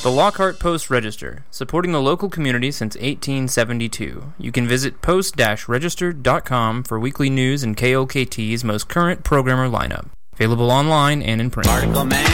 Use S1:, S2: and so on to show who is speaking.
S1: The Lockhart Post-Register, supporting the local community since 1872. You can visit post-register.com for weekly news and KOKT's most current programmer lineup. Available online and in print.
S2: Particle Man.